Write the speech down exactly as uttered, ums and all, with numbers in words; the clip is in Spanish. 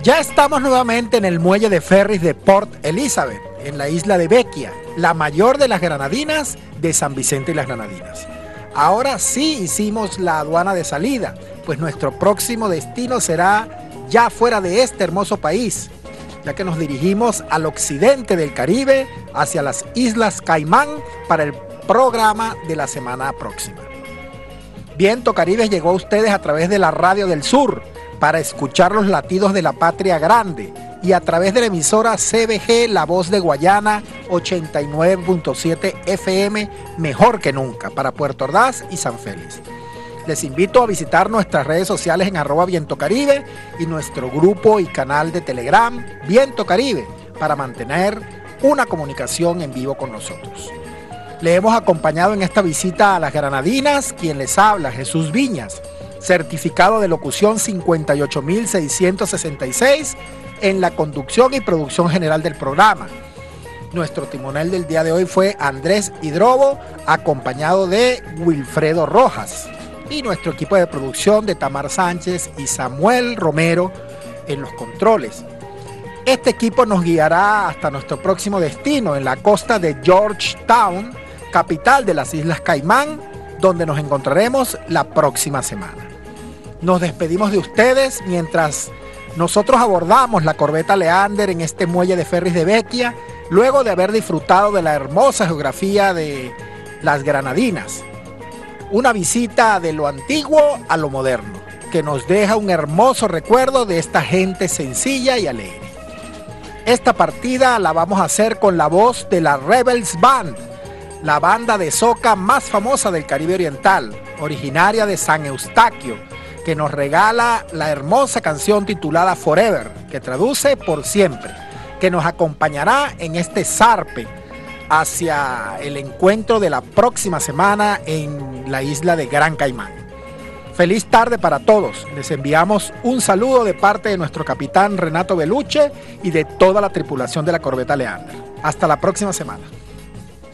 Ya estamos nuevamente en el muelle de ferries de Port Elizabeth, en la isla de Vecchia, la mayor de las Granadinas de San Vicente y las Granadinas. Ahora sí hicimos la aduana de salida, pues nuestro próximo destino será ya fuera de este hermoso país, ya que nos dirigimos al occidente del Caribe, hacia las Islas Caimán, para el programa de la semana próxima. Viento Caribe llegó a ustedes a través de la Radio del Sur, para escuchar los latidos de la patria grande, y a través de la emisora C B G La Voz de Guayana ochenta y nueve punto siete F M, mejor que nunca, para Puerto Ordaz y San Félix. Les invito a visitar nuestras redes sociales en arroba Viento Caribe y nuestro grupo y canal de Telegram Viento Caribe para mantener una comunicación en vivo con nosotros. Le hemos acompañado en esta visita a las Granadinas, quien les habla, Jesús Viñas, certificado de locución cincuenta y ocho mil seiscientos sesenta y seis en la conducción y producción general del programa. Nuestro timonel del día de hoy fue Andrés Hidrobo, acompañado de Wilfredo Rojas, y nuestro equipo de producción de Tamar Sánchez y Samuel Romero en los controles. Este equipo nos guiará hasta nuestro próximo destino en la costa de Georgetown, capital de las Islas Caimán, donde nos encontraremos la próxima semana. Nos despedimos de ustedes mientras nosotros abordamos la corbeta Leander en este muelle de ferries de Vecchia, luego de haber disfrutado de la hermosa geografía de las Granadinas. Una visita de lo antiguo a lo moderno, que nos deja un hermoso recuerdo de esta gente sencilla y alegre. Esta partida la vamos a hacer con la voz de la Rebels Band, la banda de soca más famosa del Caribe Oriental, originaria de San Eustaquio, que nos regala la hermosa canción titulada Forever, que traduce por siempre, que nos acompañará en este zarpe hacia el encuentro de la próxima semana en la isla de Gran Caimán. Feliz tarde para todos. Les enviamos un saludo de parte de nuestro capitán Renato Beluche y de toda la tripulación de la corbeta Leander. Hasta la próxima semana.